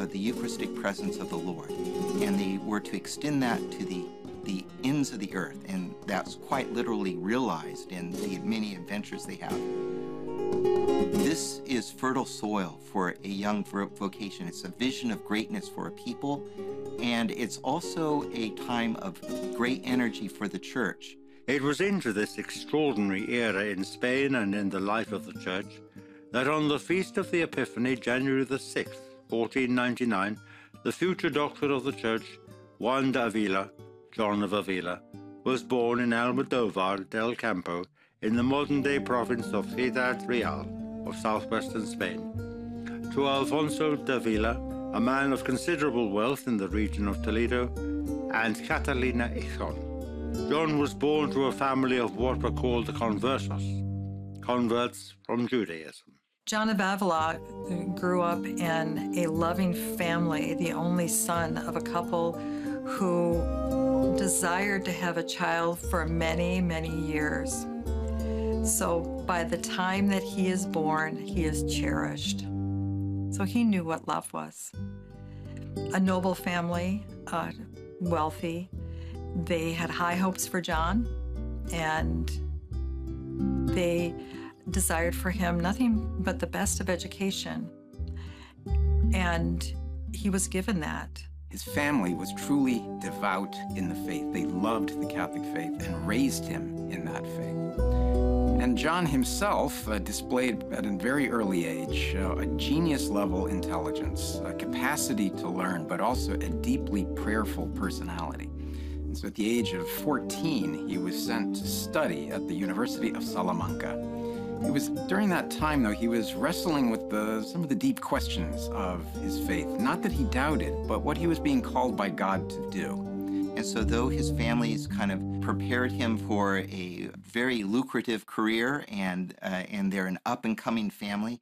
of the Eucharistic presence of the Lord, and they were to extend that to the ends of the earth, and that's quite literally realized in the many adventures they have. This is fertile soil for a young vocation. It's a vision of greatness for a people, and it's also a time of great energy for the church. It was into this extraordinary era in Spain and in the life of the church that on the Feast of the Epiphany, January the 6th, 1499, the future doctor of the church, Juan de Avila, John of Avila, was born in Almodóvar del Campo in the modern-day province of Ciudad Real of southwestern Spain, to Alfonso de Avila, a man of considerable wealth in the region of Toledo, and Catalina Ijon. John was born to a family of what were called the conversos, converts from Judaism. John of Avila grew up in a loving family, the only son of a couple who desired to have a child for many, many years. So by the time that he is born, he is cherished. So he knew what love was. A noble family, wealthy. They had high hopes for John, and they desired for him nothing but the best of education. And he was given that. His family was truly devout in the faith. They loved the Catholic faith and raised him in that faith. And John himself displayed at a very early age a genius-level intelligence, a capacity to learn, but also a deeply prayerful personality. And so at the age of 14, he was sent to study at the University of Salamanca. It was during that time, though, he was wrestling with some of the deep questions of his faith. Not that he doubted, but what he was being called by God to do. And so though his family's kind of prepared him for a very lucrative career, and they're an up-and-coming family,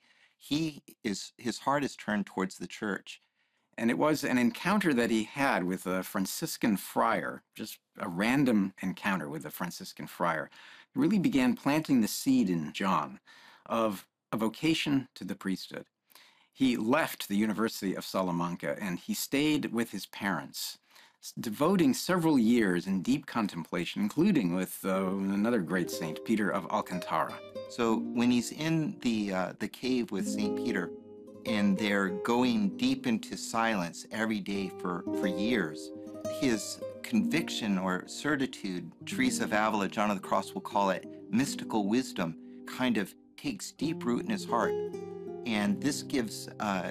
his heart is turned towards the church. And it was an encounter that he had with a Franciscan friar, just a random encounter with a Franciscan friar. It really began planting the seed in John of a vocation to the priesthood. He left the University of Salamanca and he stayed with his parents, devoting several years in deep contemplation, including with another great saint, Peter of Alcantara. So when he's in the cave with St. Peter, and they're going deep into silence every day for years, his conviction or certitude, Teresa of Avila, John of the Cross will call it mystical wisdom, kind of takes deep root in his heart. And this gives,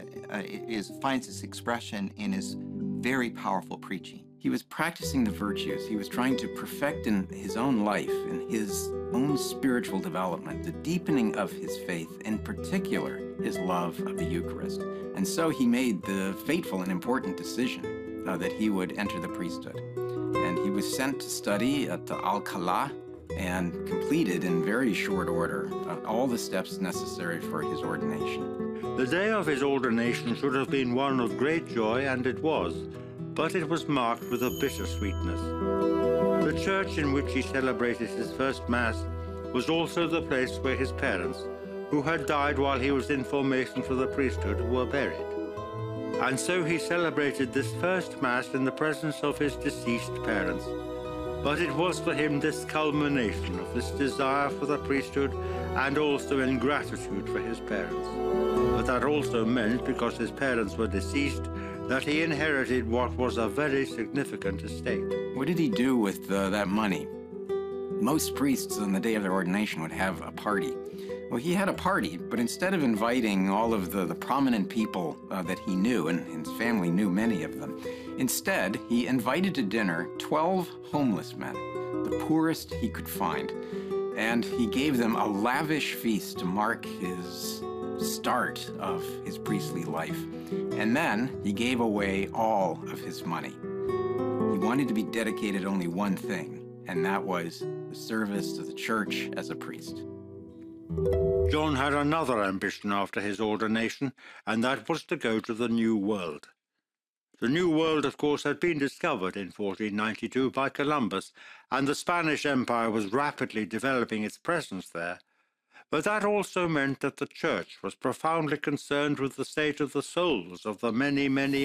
finds its expression in his very powerful preaching. He was practicing the virtues. He was trying to perfect in his own life, in his own spiritual development, the deepening of his faith, in particular, his love of the Eucharist. And so he made the fateful and important decision that he would enter the priesthood. And he was sent to study at Alcalá and completed in very short order all the steps necessary for his ordination. The day of his ordination should have been one of great joy, and it was, but it was marked with a bittersweetness. The church in which he celebrated his first Mass was also the place where his parents, who had died while he was in formation for the priesthood, were buried. And so he celebrated this first Mass in the presence of his deceased parents. But it was for him this culmination of this desire for the priesthood and also in gratitude for his parents. But that also meant, because his parents were deceased, that he inherited what was a very significant estate. What did he do with that money? Most priests on the day of their ordination would have a party. Well, he had a party, but instead of inviting all of the prominent people that he knew, and his family knew many of them, instead, he invited to dinner 12 homeless men, the poorest he could find, and he gave them a lavish feast to mark his start of his priestly life. And then he gave away all of his money. He wanted to be dedicated only one thing, and that was the service to the church as a priest. John had another ambition after his ordination, and that was to go to the New World. The New World, of course, had been discovered in 1492 by Columbus, and the Spanish Empire was rapidly developing its presence there. But that also meant that the Church was profoundly concerned with the state of the souls of the many, many